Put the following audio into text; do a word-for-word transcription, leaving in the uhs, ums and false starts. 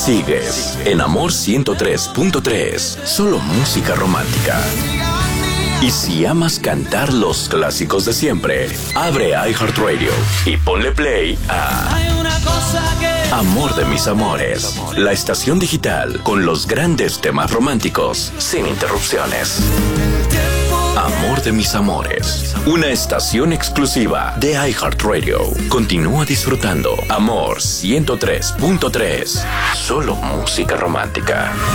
Sigues en Amor ciento tres punto tres, solo música romántica. Y si amas cantar los clásicos de siempre, abre iHeartRadio y ponle play a Amor de mis amores, la estación digital con los grandes temas románticos sin interrupciones. Amor de mis amores, una estación exclusiva de iHeartRadio. Continúa disfrutando Amor ciento tres punto tres, solo música romántica.